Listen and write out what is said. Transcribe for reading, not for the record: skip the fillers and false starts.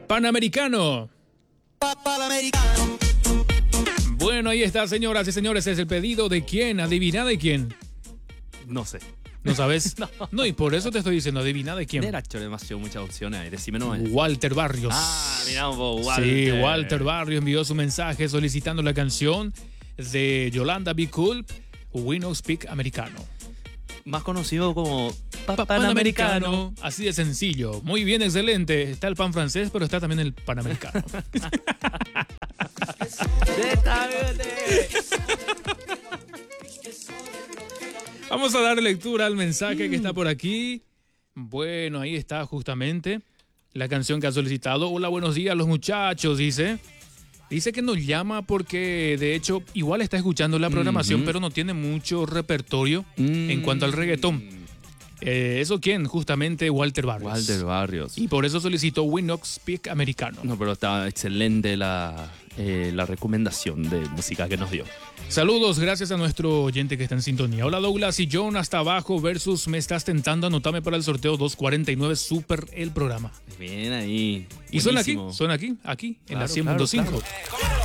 Panamericano. Bueno, ahí está, señoras y señores, es el pedido de quién, adivina de quién. No sé. ¿No sabes? No, y por eso te estoy diciendo, adivina de quién. Era demasiado muchas opciones, decime nomás. Walter Barrios. Mirá vos, Walter. Sí, Walter Barrios envió su mensaje solicitando la canción de Yolanda Be Cool, We No Speak Americano. Más conocido como Panamericano. Así de sencillo. Muy bien, excelente. Está el pan francés, pero está también el Panamericano. Vamos a dar lectura al mensaje que está por aquí. Bueno, ahí está justamente la canción que ha solicitado. Hola, buenos días los muchachos, dice. Dice que nos llama porque, de hecho, igual está escuchando la programación, pero no tiene mucho repertorio en cuanto al reggaetón. ¿Eso quién? Justamente Walter Barrios. Walter Barrios. Y por eso solicitó We No Speak Americano. No, pero está excelente la recomendación de música que nos dio. Saludos, gracias a nuestro oyente que está en sintonía. Hola Douglas y John, hasta abajo versus Me Estás Tentando, anotame para el sorteo 249, súper el programa. Bien ahí. Y suena aquí, en la 100.5. Claro.